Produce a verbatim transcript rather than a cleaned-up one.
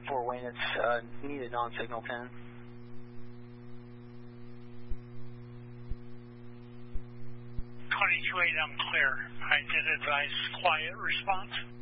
Fort Wayne. It's uh, needed non-signal pin. twenty-two eight, I'm clear. I did advise quiet response.